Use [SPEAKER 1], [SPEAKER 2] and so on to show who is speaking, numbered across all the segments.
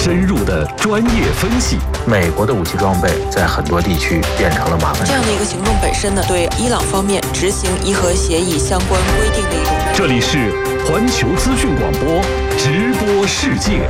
[SPEAKER 1] 深入的专业分析。
[SPEAKER 2] 美国的武器装备在很多地区变成了麻烦。
[SPEAKER 3] 这样的一个行动本身呢，对伊朗方面执行伊核协议相关规定的一种。
[SPEAKER 1] 这里是环球资讯广播直播世界。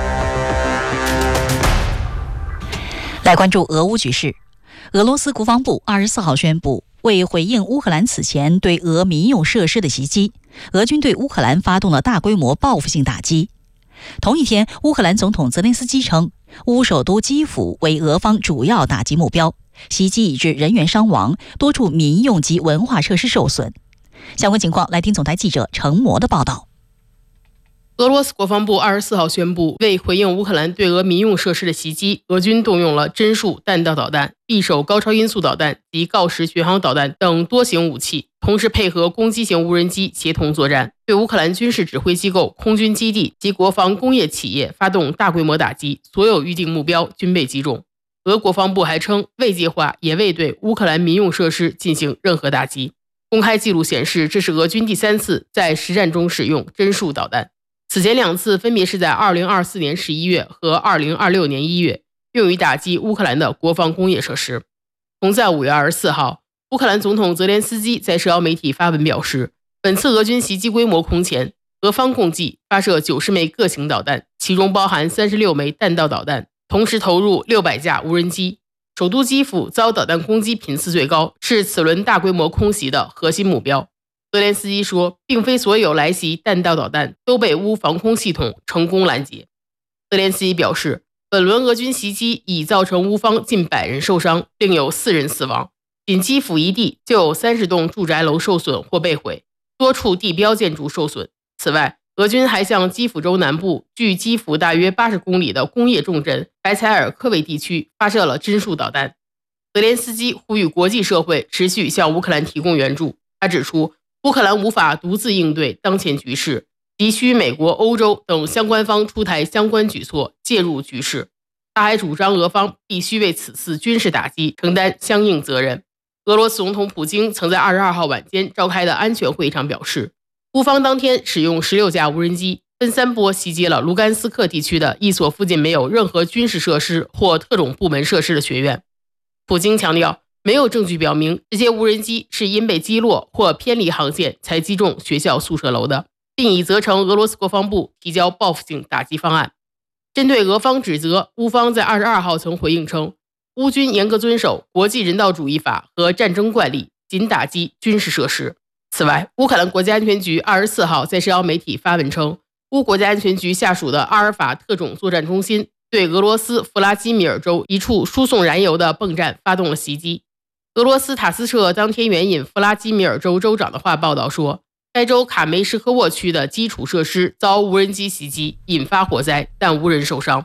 [SPEAKER 4] 来关注俄乌局势。俄罗斯国防部24号宣布，为回应乌克兰此前对俄民用设施的袭击，俄军对乌克兰发动了大规模报复性打击。同一天，乌克兰总统泽连斯基称，乌首都基辅为俄方主要打击目标，袭击已致人员伤亡，多处民用及文化设施受损。相关情况，来听总台记者程模的报道。
[SPEAKER 5] 俄罗斯国防部24号宣布，为回应乌克兰对俄民用设施的袭击，俄军动用了针数弹道导弹、匕首高超音速导弹及锆石巡航导弹等多型武器，同时配合攻击型无人机协同作战，对乌克兰军事指挥机构、空军基地及国防工业企业发动大规模打击，所有预定目标均被击中。俄国防部还称，未计划也未对乌克兰民用设施进行任何打击。公开记录显示，这是俄军第3次在实战中使用针数导弹。此前2次分别是在2024年11月和2026年1月，用于打击乌克兰的国防工业设施。同在5月24号，乌克兰总统泽连斯基在社交媒体发文表示，本次俄军袭击规模空前，俄方共计发射90枚各型导弹，其中包含36枚弹道导弹，同时投入600架无人机。首都基辅遭导弹攻击频次最高，是此轮大规模空袭的核心目标。泽连斯基说，并非所有来袭弹道导弹都被乌防空系统成功拦截。泽连斯基表示，本轮俄军袭击已造成乌方近100人受伤，另有4人死亡。仅基辅一地就有30栋住宅楼受损或被毁，多处地标建筑受损。此外，俄军还向基辅州南部距基辅大约80公里的工业重镇白采尔科维地区发射了针数导弹。泽连斯基呼吁国际社会持续向乌克兰提供援助。他指出，乌克兰无法独自应对当前局势，急需美国、欧洲等相关方出台相关举措，介入局势。他还主张俄方必须为此次军事打击承担相应责任。俄罗斯总统普京曾在22号晚间召开的安全会议上表示，乌方当天使用16架无人机，分3波袭击了卢甘斯克地区的一所附近没有任何军事设施或特种部门设施的学院。普京强调，没有证据表明这些无人机是因被击落或偏离航线才击中学校宿舍楼的，并已责成俄罗斯国防部提交报复性打击方案。针对俄方指责，乌方在22号曾回应称，乌军严格遵守国际人道主义法和战争惯例，仅打击军事设施。此外，乌克兰国家安全局24号在社交媒体发文称，乌国家安全局下属的阿尔法特种作战中心对俄罗斯弗拉基米尔州一处输送燃油的泵站发动了袭击。俄罗斯塔斯社当天援引弗拉基米尔州州长的话报道说，该州卡梅什科沃区的基础设施遭无人机袭击，引发火灾，但无人受伤。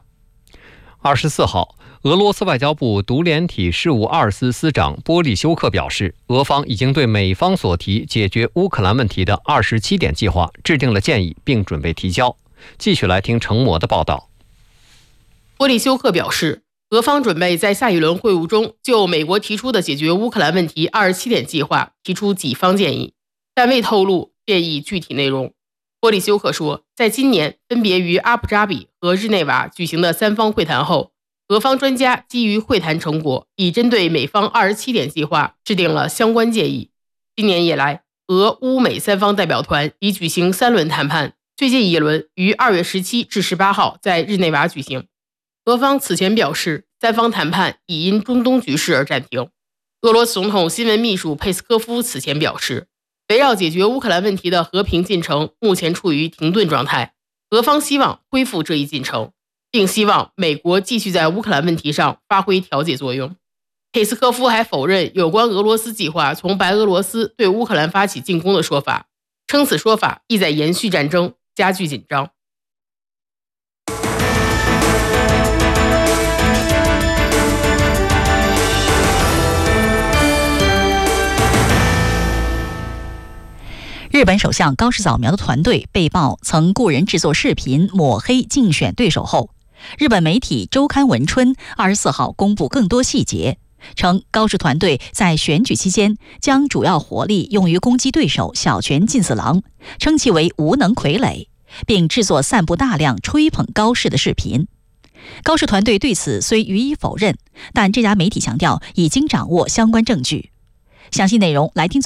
[SPEAKER 6] 24号，俄罗斯外交部独联体事务2司司长波利修克表示，俄方已经对美方所提解决乌克兰问题的27点计划制定了建议，并准备提交。继续来听程模的报道。
[SPEAKER 5] 波利修克表示，俄方准备在下一轮会晤中就美国提出的解决乌克兰问题27点计划提出几方建议，但未透露建议具体内容。波利修克说，在今年分别于阿布扎比和日内瓦举行的3方会谈后，俄方专家基于会谈成果，已针对美方27点计划制定了相关建议。今年以来，俄乌美3方代表团已举行3轮谈判，最近一轮于2月17至18号在日内瓦举行。俄方此前表示，3方谈判已因中东局势而暂停。俄罗斯总统新闻秘书佩斯科夫此前表示，围绕解决乌克兰问题的和平进程目前处于停顿状态，俄方希望恢复这一进程，并希望美国继续在乌克兰问题上发挥调解作用。佩斯科夫还否认有关俄罗斯计划从白俄罗斯对乌克兰发起进攻的说法，称此说法意在延续战争，加剧紧张。
[SPEAKER 4] 日本首相高市早苗的团队被曝曾雇人制作视频抹黑竞选对手后，日本媒体周刊文春24号公布更多细节，称高市团队在选举期间将主要火力用于攻击对手小泉进次郎，称其为无能傀儡，并制作散布大量吹捧高市的视频。 高社团队对此虽予以否认，但这家媒体强调已经掌握相关证据。详细内容来听。